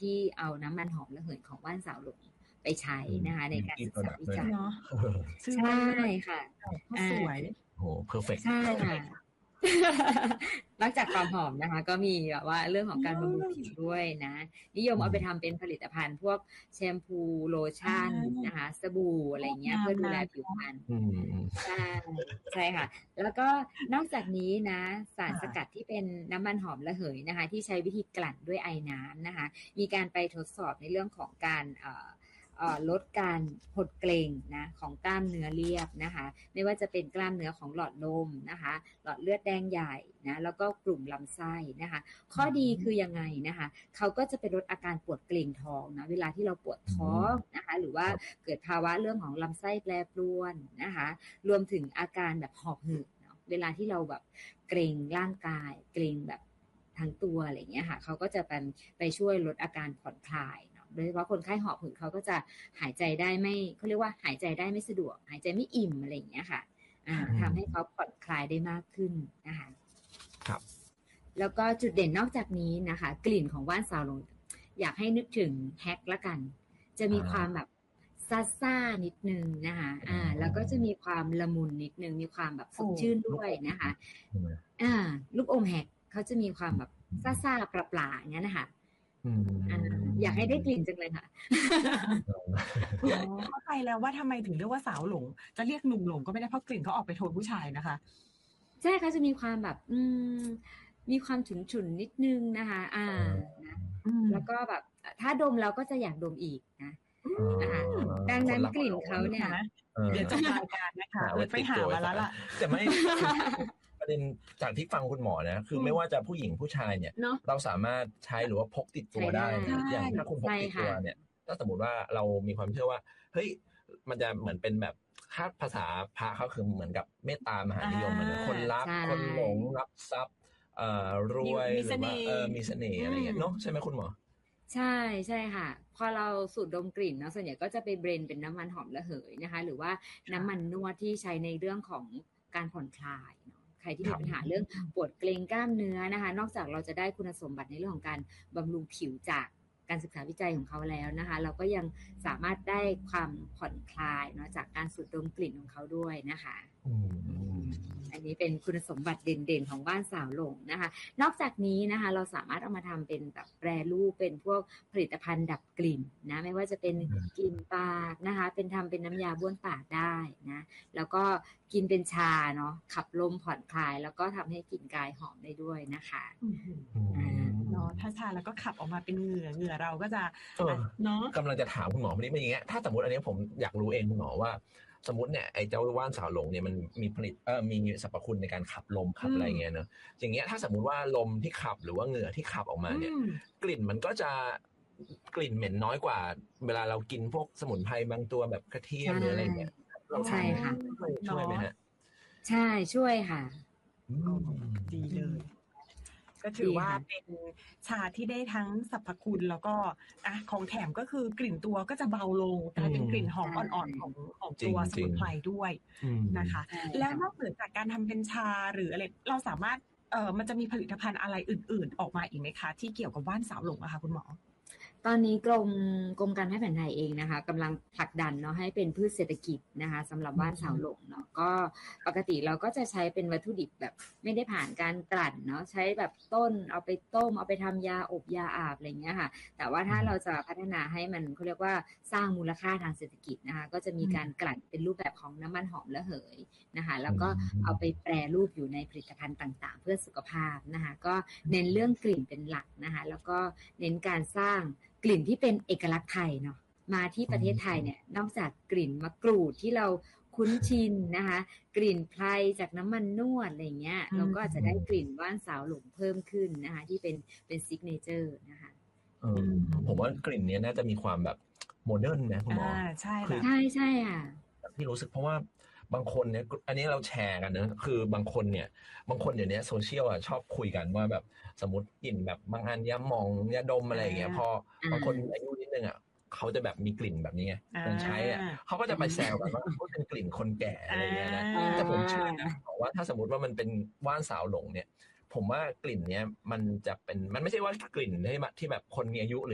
ที่เอาน้ำมันหอมระเหยของว่านสาวหลงไปใช้นะคะในการศึกษาวิจัยเนาะใช่ค่ะสวยโอ้เพอร์เฟกต์ใช่ค่ะนอกจากความหอมนะคะก็มีแบบว่าเรื่องของการบำรุงผิวด้วยนะนิยมเอาไปทำเป็นผลิตภัณฑ์พวกแชมพูโลชั่นนะคะสบู่อะไรเงี้ยเพื่อดูแลผิวพรรณใช่ค่ะแล้วก็นอกจากนี้นะสารสกัดที่เป็นน้ำมันหอมระเหยนะคะที่ใช้วิธีกลั่นด้วยไอน้ำนะคะมีการไปทดสอบในเรื่องของการลดการหดเกร็งนะของกล้ามเนื้อเรียบนะคะไม่ว่าจะเป็นกล้ามเนื้อของหลอดลมนะคะหลอดเลือดแดงใหญ่นะแล้วก็กลุ่มลำไส้นะคะข้อดีคือยังไงนะคะเขาก็จะไปลดอาการปวดเกร็งท้องนะเวลาที่เราปวดท้องนะคะหรือว่าเกิดภาวะเรื่องของลำไส้แปรปรวนนะคะรวมถึงอาการแบบหอบหืดเนาะเวลาที่เราแบบเกร็งร่างกายเกร็งแบบทั้งตัวอะไรอย่างเงี้ยค่ะเขาก็จะไปช่วยลดอาการผ่อนคลายโดยเฉพาะคนไข้หอบหืดเขาก็จะหายใจได้ไม่เขาเรียกว่าหายใจได้ไม่สะดวกหายใจไม่อิ่มอะไรอย่างเงี้ยค่ะทำให้เขาผ่อนคลายได้มากขึ้นนะคะครับแล้วก็จุดเด่นนอกจากนี้นะคะกลิ่นของว่านซาวหลงอยากให้นึกถึงแฮกละกันจะมีความแบบซ่านิดนึงนะคะแล้วก็จะมีความละมุนนิดนึงมีความแบบสดชื่นด้วยนะคะลูกอมแฮกเขาจะมีความแบบซ่าๆปลาๆอย่างเงี้ยนะคะอยากให้ได้กลิ่นจังเลยค่ะเข้าใจแล้วว่าทำไมถึงเรียกว่าสาวหลงจะเรียกหนุ่มหลงก็ไม่ได้เพราะกลิ่นเขาออกไปโทนผู้ชายนะคะใช่เขาจะมีความแบบมีความฉุนนิดนึงนะคะนะแล้วก็แบบถ้าดมแล้วก็จะอยากดมอีกนะดังนั้นกลิ่นเขาเนี่ยเดี๋ยวจะรายการนะคะไปหามาแล้วล่ะแต่ไม่ประเด็นจากที่ฟังคุณหมอนะคือไม่ว่าจะผู้หญิงผู้ชายเนี่ยเราสามารถใช้หรือว่าพกติดตัวได้อย่างถ้าคุณพกติดตัวเนี่ยถ้าสมมติว่าเรามีความเชื่อว่าเฮ้ยมันจะเหมือนเป็นแบบค่าภาษาพระเขาคือเหมือนกับเมตตามหานิยมเหมือนคนรักคนหลงรับทรัพย์รวยหรือว่ามีเสน่ห์อะไรอย่างเงี้ยเนาะใช่ไหมคุณหมอใช่ค่ะพอเราสูดดมกลิ่นเนาะส่วนใหญ่ก็จะไปเบรนเป็นน้ำมันหอมระเหยนะคะหรือว่าน้ำมันนวดที่ใช้ในเรื่องของการผ่อนคลายเนาะใครที่มีปัญหาเรื่องปวดเกร็งกล้ามเนื้อนะคะนอกจากเราจะได้คุณสมบัติในเรื่องของการบำรุงผิวจากการศึกษาวิจัยของเขาแล้วนะคะเราก็ยังสามารถได้ความผ่อนคลายเนาะจากการสูดดมกลิ่นของเขาด้วยนะคะอันนี้เป็นคุณสมบัติเด่นๆของว่านสาวหลงนะคะนอกจากนี้นะคะเราสามารถเอามาทำเป็นแบบแปรรูปเป็นพวกผลิตภัณฑ์ดับกลิ่นนะไม่ว่าจะเป็นกลิ่นปากนะคะเป็นทำเป็นน้ำยาบ้วนปากได้นะแล้วก็กินเป็นชาเนาะขับลมผ่อนคลายแล้วก็ทำให้กลิ่นกายหอมได้ด้วยนะคะเนาะถ้าชาแล้วก็ขับออกมาเป็นเหงื่อเราก็จะเนาะกำลังจะถามคุณหมอพอดีเป็นอย่างเงี้ยถ้าสมมติอันนี้ผมอยากรู้เองคุณหมอว่าสมมติเนี่ยไอ้เจ้าว่านสาวหลงเนี่ยมันมีมีสรรพคุณในการขับลมขับอะไรเงี้ยเนอะอย่างเงี้ยถ้าสมมุติว่าลมที่ขับหรือว่าเหงื่อที่ขับออกมาเนี่ยกลิ่นมันก็จะกลิ่นเหม็นน้อยกว่าเวลาเรากินพวกสมุนไพรบางตัวแบบกระเทียมหรืออะไรเงี้ยใช่ค่ะช่วยไหมฮะใช่ช่วยค่ะดีเลยก็ถือว่าเป็นชาที่ได้ทั้งสรรพคุณแล้วก็ของแถมก็คือกลิ่นตัวก็จะเบาลงกลายเป็นกลิ่นหอมอ่อนๆของตัวสมุนไพรด้วยนะคะแล้วนอกเหนือจากการทำเป็นชาหรืออะไรเราสามารถมันจะมีผลิตภัณฑ์อะไรอื่นๆออกมาอีกไหมคะที่เกี่ยวกับว่านสาวหลงอะคะคุณหมอตอนนี้กรมการแพทย์แผนไทยเองนะคะกำลังผลักดันเนาะให้เป็นพืชเศรษฐกิจนะคะสำหรับว่านสาวหลงเนาะก็ปกติเราก็จะใช้เป็นวัตถุดิบแบบไม่ได้ผ่านการกลั่นเนาะใช้แบบต้นเอาไปต้มเอาไปทำยาอบยาอาบอะไรเงี้ยค่ะแต่ว่าถ้าเราจะพัฒนาให้มันเขาเรียกว่าสร้างมูลค่าทางเศรษฐกิจนะคะก็จะมีการกลั่นเป็นรูปแบบของน้ำมันหอมระเหยนะคะแล้วก็เอาไปแปรรูปอยู่ในผลิตภัณฑ์ต่างๆเพื่อสุขภาพนะคะก็เน้นเรื่องกลิ่นเป็นหลักนะคะแล้วก็เน้นการสร้างกลิ่นที่เป็นเอกลักษณ์ไทยเนาะมาที่ประเทศไทยเนี่ยนอกจากกลิ่นมะกรูดที่เราคุ้นชินนะคะกลิ่นไพรจากน้ำมันนวดอะไรเงี้ยเราก็อาจจะได้กลิ่นว่านสาวหลงเพิ่มขึ้นนะคะที่เป็นซิกเนเจอร์นะคะผมว่ากลิ่นนี้น่าจะมีความแบบโมเดิร์นนะคุณหมอใช่ค่ะที่รู้สึกเพราะว่าบางคนเนี่ยอันนี้เราแชร์กันนะคือบางคนเดี๋ยวนี้โซเชียลชอบคุยกันว่าแบบสมมติกลิ่นแบบบางอันยาหม่องยาดมอะไรอย่างเงี้ยพอบางคนอายุนิดนึงเขาจะแบบมีกลิ่นแบบนี้ไงคนใช้เขาก็จะไปแซวกันว่าเขาเป็นกลิ่นคนแก่อะไรเงี้ยนะแต่ผมเชื่อนะบอกว่าถ้าสมมติว่ามันเป็นว่านสาวหลงเนี่ยผมว่ากลิ่นเนี้ยมันจะเป็นมันไม่ใช่ว่ากลิ่นที่แบบคนมีอายุ